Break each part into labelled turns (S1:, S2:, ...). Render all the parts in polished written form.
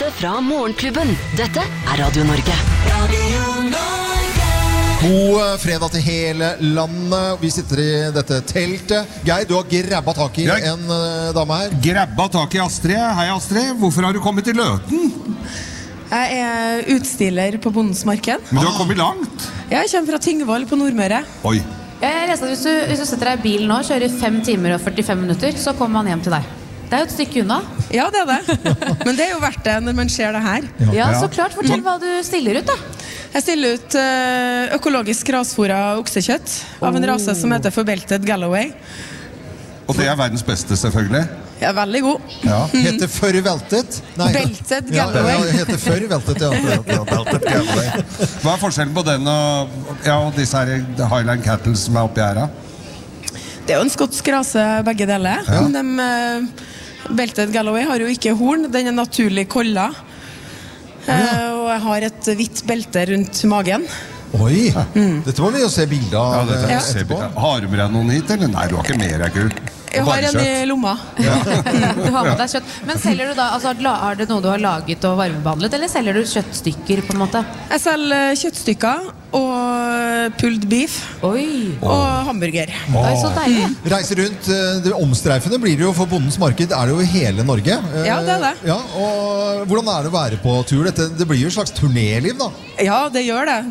S1: beste fra Morgenklubben. Dette Radio Norge.
S2: God fredag til hele landet. Vi sitter i dette teltet. Geir, du har grabba tak i en dame her.
S3: Grabba tak i Astrid. Hei Astrid, hvorfor har du kommet til Løten?
S4: Jeg utstiller på Bondens Marked.
S3: Men du har kommet langt.
S4: Jeg kommer fra Tingvoll på Nordmøre.
S3: Oi.
S5: Jeg leste at hvis du setter deg i bilen nå, kjører 5 timer og 45 minutter, så kommer man hjem til deg. Det jo et stykke unna.
S4: Ja, det det. Men det jo verdt det når man ser det her.
S5: Ja, så klart. Fortell hva du stiller ut da.
S4: Jeg stiller ut økologisk grasfôret oksekjøtt av en rase som heter for Belted Galloway.
S3: Og det verdens beste, selvfølgelig.
S4: Ja, veldig god.
S2: Ja. Heter for veltet? Nei.
S4: Belted Galloway.
S2: Ja, heter for veltet, ja. Belted Galloway.
S3: Hva forskjellen på den og disse her Highland Cattle som oppi her?
S4: Det jo en skotsk rase begge deler. Ja. Men Belted Galloway har jo ikke horn, den naturlig kolla. Og jeg har et hvitt belte rundt magen.
S2: Oi, dette må vi jo se bilder av etterpå.
S3: Har du med deg noen hit, eller? Nei, du har ikke mer, jeg ikke.
S4: Jeg har en i lomma.
S5: Du har med deg kjøtt. Men selger du da, altså, er det noe du har laget og varmebehandlet, eller selger du kjøttstykker på en måte?
S4: Jeg selger kjøttstykker og pulled beef og hamburger.
S5: Oi, så deilig.
S2: Reiser rundt, det omstreifende blir det jo for Bondens Marked, det jo i hele Norge.
S4: Ja, det det.
S2: Ja, og hvordan det å være på tur? Det blir jo et slags turnéliv da.
S4: Ja, det gjør det.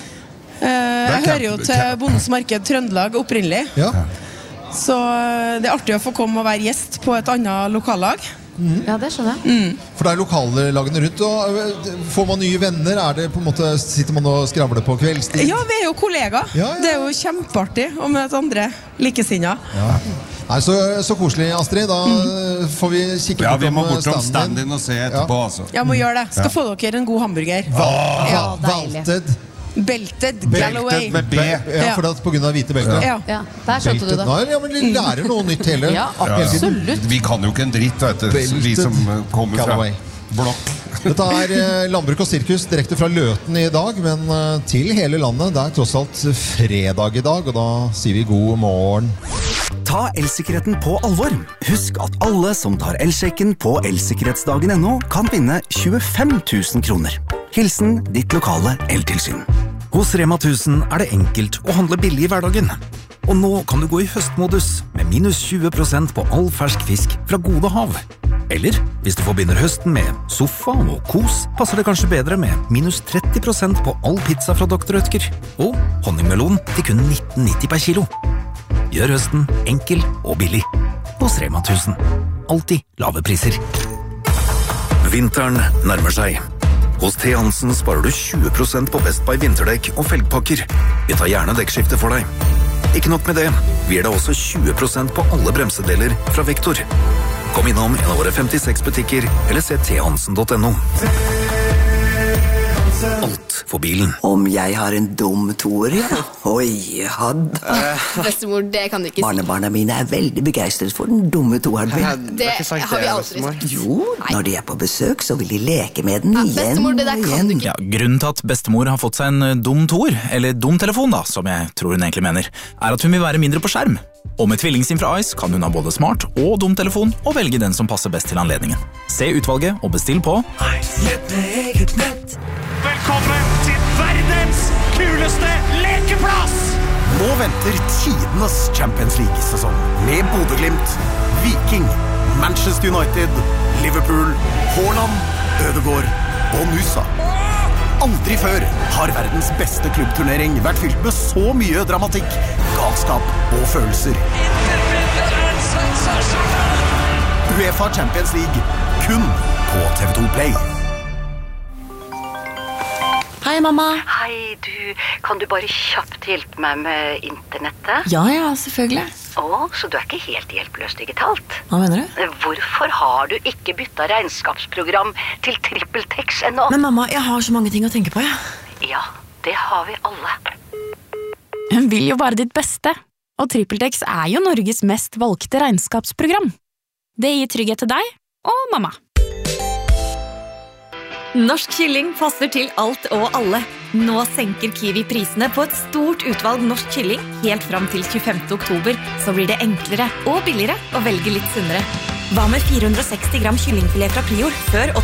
S4: Jeg hører jo til Bondens Marked Trøndelag opprinnelig.
S2: Ja.
S4: Så det artig å få komme og være gjest på et annet lokallag.
S5: Ja, det skjønner jeg.
S2: For det lokallagene rundt, og får man nye venner? Det på en måte, sitter man og skravler på kveldstid?
S4: Ja, vi jo kollegaer.
S2: Ja.
S4: Det jo kjempeartig å møte andre likesinner.
S2: Ja. Nei, så koselig, Astrid. Da får vi kikke
S3: vi må bort om stand-in og se etterpå, altså.
S4: Jeg må gjøre det. Skal få dere en god hamburger.
S2: Valted
S4: Belted Galloway
S3: med B.
S2: Ja, for det på grunn av hvite belter.
S5: Ja, der skjønte du det.
S2: Ja, men de lærer noe nytt hele.
S5: Ja, absolutt.
S3: Vi kan jo ikke en dritt, vet du. Vi som kommer fra blokk.
S2: Dette Landbruk og Sirkus direkte fra Løten i dag, men til hele landet. Det tross alt fredag i dag, og da sier vi god morgen.
S6: Ta elsikkerheten på alvor. Husk at alle som tar elsjekken på elsikkerhetsdagen.no kan vinne 25 000 kroner. Hilsen ditt lokale eltilsyn. Hos Rema 1000 det enkelt å handle billig i hverdagen. Og nå kan du gå i høstmodus med minus 20% på all fersk fisk fra Gode Hav. Eller hvis du forbinder høsten med sofa og kos, passer det kanskje bedre med minus 30% på all pizza fra Dr. Rødtger. Og honningmelon til kun 19,90 per kilo. Gjør høsten enkel og billig. Hos Rema 1000. Alltid lave priser. Vinteren nærmer seg. Hos T. Hansen sparer du 20% på Best Buy vinterdekk og felgpakker. Vi tar gjerne dekkskifte for deg. Ikke nok med det, vi gir deg også 20% på alle bremsedeler fra Vektor. Kom innom en av våre 56 butikker, eller se thansen.no. Alt for bilen.
S7: Om jeg har en dum toer, ja? Oi, hadd.
S8: Bestemor, det kan du ikke si.
S7: Barnebarna mine veldig begeistret for den dumme toeren min.
S8: Det har vi aldri sagt.
S7: Jo, når de på besøk, så vil de leke med den igjen
S8: bestemor, det der
S7: og
S8: kan
S7: igjen.
S8: du ikke.
S9: Ja, grunnen til at bestemor har fått seg en dum toer, eller dum telefon da, som jeg tror hun egentlig mener, at hun vil være mindre på skjerm. Og med tvillingsim fra Ice kan hun ha både smart og dum telefon og velge den som passer best til anledningen. Se utvalget og bestill på
S10: Velkommen til verdens kuleste lekeplass!
S6: Nå venter tidenes Champions League-sesong med Bodø/Glimt, Viking, Manchester United, Liverpool, Haaland, Ødegaard og Nusa. Aldri før har verdens beste klubbturnering vært fylt med så mye dramatikk, galskap og følelser. UEFA Champions League, kun på TV2 Play.
S11: Hei, mamma.
S12: Hei, kan du bare kjapt hjelpe meg med internettet?
S11: Ja, selvfølgelig.
S12: Så du ikke helt hjelpeløs digitalt?
S11: Hva mener du?
S12: Hvorfor har du ikke byttet regnskapsprogram til TrippelTex ennå?
S11: Men mamma, jeg har så mange ting å tenke på,
S12: Ja, det har vi alle.
S11: Hun vil jo bare ditt beste. Og TrippelTex jo Norges mest valgte regnskapsprogram. Det gir trygghet til deg og mamma.
S13: Norsk kylling passer til alt og alle. Nå senker Kiwi prisene på et stort utvalg norsk kylling helt fram til 25. oktober, så blir det enklere og billigere å velge litt sunnere. Hva med 460 gram kyllingfilet fra Prior før